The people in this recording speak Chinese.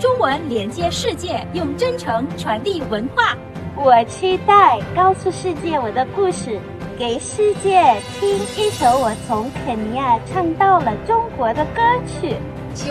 中文连接世界，用真诚传递文化。 我期待告诉世界我的故事，给世界听一首我从肯尼亚唱到了中国的歌曲。